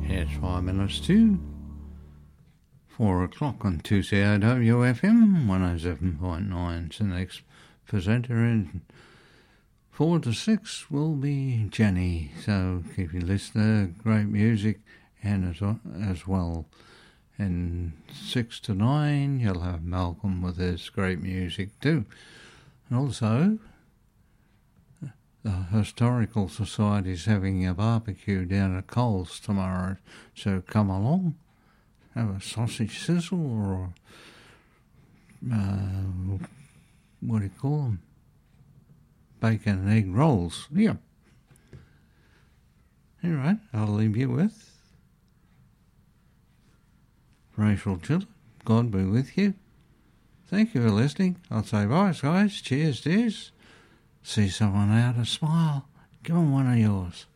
It's 5 minutes to 4 o'clock on 2CRWFM 107.9. So the next presenter in 4 to 6 will be Jenny. So keep your listener, great music, and as well. And 6 to 9, you'll have Malcolm with his great music too. And also, the Historical Society's having a barbecue down at Coles tomorrow, so come along, have a sausage sizzle or what do you call them? Bacon and egg rolls. Yeah. All right, I'll leave you with Rachel Chiller. God be with you. Thank you for listening. I'll say bye, guys. Cheers, dears. See someone out, a smile. Give them one of yours.